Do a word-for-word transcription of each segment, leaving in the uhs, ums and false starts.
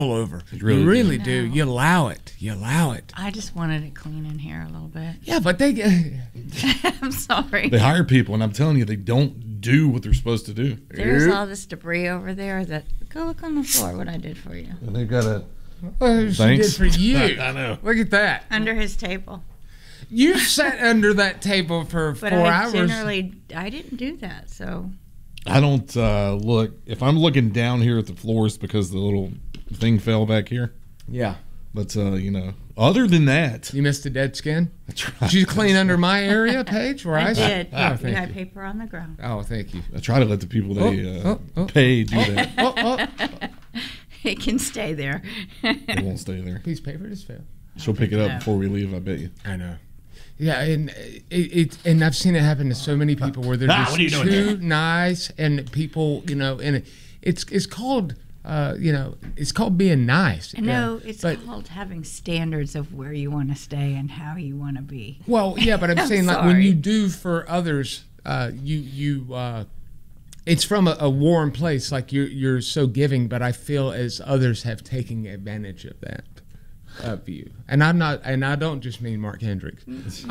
all over. You really, you really do. do. You allow it. You allow it. I just wanted it clean in here a little bit. Yeah, but they. I'm sorry. They hire people, and I'm telling you, they don't do what they're supposed to do. There's all this debris over there. That go look on the floor. What I did for you. And they've got a. Well, she Thanks. did for you. I know. Look at that. Under his table. You sat under that table for But four I hours. generally, I didn't do that. So. I don't uh, look. If I'm looking down here at the floors because the little thing fell back here. Yeah. But, uh, you know, other than that. You missed a dead skin? Did you clean under my area, Paige? Where I, I did. Oh, Yeah, thank you had you. paper on the ground. Oh, thank you. I try to let the people they Oh, uh, oh, oh. pay do that. Oh, oh. It can stay there. It won't stay there. Piece of paper just fell. She'll pick it up before we leave, I bet you. I know. Yeah, and it, it and I've seen it happen to so many people where they're Ah, just what are you doing too there? nice, and people, you know, and it, it's it's called, uh, you know, it's called being nice. I know yeah. it's but, called having standards of where you want to stay and how you want to be. Well, yeah, but I'm, I'm saying like when sorry. you do for others, uh, you you. Uh, it's from a, a warm place, like you're you're so giving, but I feel as others have taken advantage of that. Of you, and I'm not, and I don't just mean Mark Hendricks.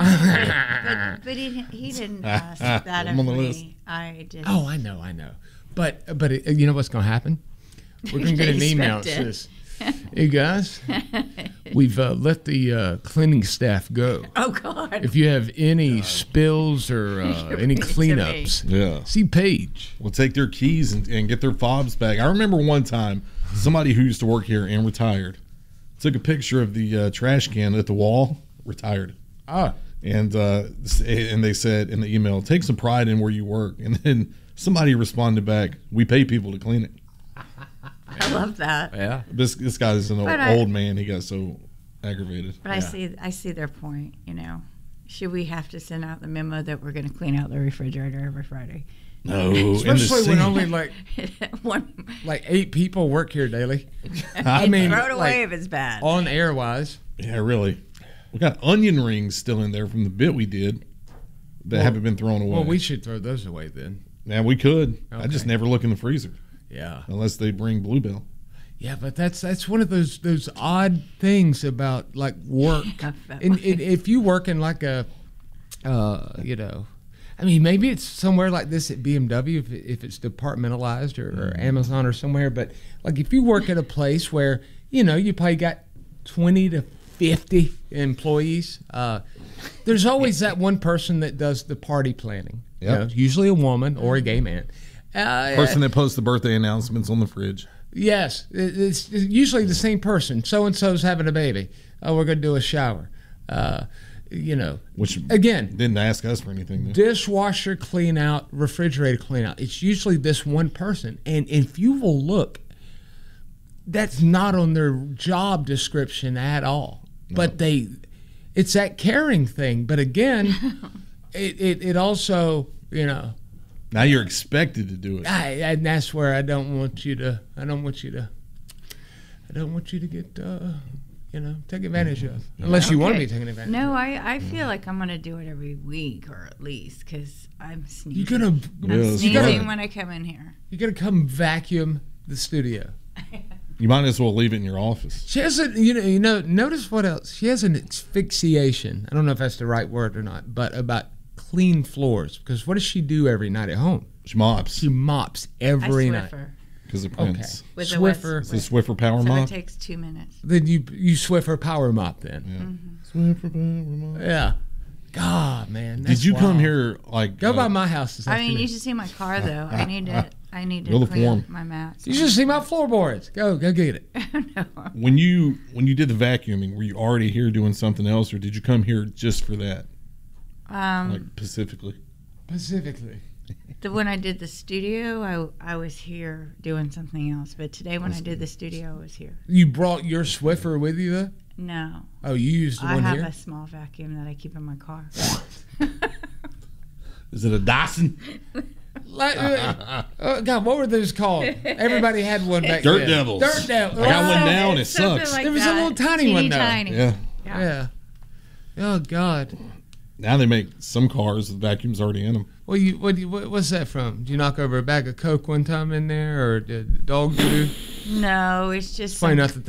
but but he, he didn't ask that I'm of on the me. list. I did. Oh, I know, I know, but but it, you know what's going to happen? We're going to get an email that says, "Hey guys, we've uh, let the uh, cleaning staff go. Oh God! If you have any spills or uh, any cleanups, Yeah. see Paige. We'll take their keys and, and get their fobs back. I remember one time somebody who used to work here and retired took a picture of the uh, trash can at the wall, retired. Oh, And uh, and they said in the email, take some pride in where you work. And then somebody responded back, we pay people to clean it. I love that. yeah. This this guy's an old, But I- old man. He got so aggravated. But I see I see their point. You know, should we have to send out the memo that we're going to clean out the refrigerator every Friday? No, in the Especially when sink. only like One, like eight people work here daily. I and mean, throw it away like, if it's bad. on air wise. Yeah, really. We got onion rings still in there from the bit we did that Well- haven't been thrown away. Well, we should throw those away then. Yeah, we could. I just Okay. never look in the freezer Yeah. unless they bring Bluebell. Yeah, but that's that's one of those those odd things about like work. Yeah, that and, way. and if you work in like a, uh, you know, I mean, maybe it's somewhere like this at B M W if, it, if it's departmentalized or, or Amazon or somewhere. But like if you work at a place where you know you probably got twenty to fifty employees, uh, there's always that one person that does the party planning. You Yep. know, usually a woman or a gay man. Uh, Person that posts the birthday announcements on the fridge. Yes, it- it's usually the same person. So and so's having a baby. Oh, we're gonna do a shower. Uh, you know, Which again, didn't ask us for anything. Though. dishwasher clean out, refrigerator clean out. It's usually this one person, and if you will look, that's not on their job description at all. But they, it's that caring thing. But again, it, it it also you know. Now you're expected to do it. I, and that's where I don't want you to. I don't want you to. I don't want you to get, uh, you know, take advantage of. Unless you want to Okay. be taken advantage. No, of. I, I feel like I'm going to do it every week or at least because I'm sneezing. You're gonna. Yeah, I'm that's sneezing right. when I come in here. You're gonna come vacuum the studio. You might as well leave it in your office. She has a. You know. You know. Notice what else? She has an asphyxiation. I don't know if that's the right word or not, but about clean floors. Because what does she do every night at home? She mops She mops I every night. Swiffer because of Okay. Prince. with the Swiffer. West It's the Swiffer Power So Mop. it takes two minutes. Then you you Swiffer power mop then. Yeah. Swiffer Power Mop. Yeah. God, man. Did that's you come wild. here like? Go uh, by my house this I mean, afternoon. you should see my car though. I need to. I need to Go to clean form. my mats. You should see my floorboards. Go, go get it. No. when you when you did the vacuuming, were you already here doing something else, or did you come here just for that, Um, like specifically? Specifically. the when I did the studio, I I was here doing something else. But today, when I did the studio, I was here. You brought your Swiffer with you, though? No, Oh, you used the I one have here? a small vacuum that I keep in my car. Is it a Dyson? Like, uh, uh, God, what were those called? Everybody had one back Dirt then. Devils. Dirt Devils. I got one Oh, now and it Something sucks. like There was a that. little tiny Teeny one, though. Tiny. Yeah. Yeah. Oh, God. Now they make some cars with vacuums already in them. Well, you what, do you, what what's that from? Did you knock over a bag of Coke one time in there, or did dog do? No, it's just Probably some not the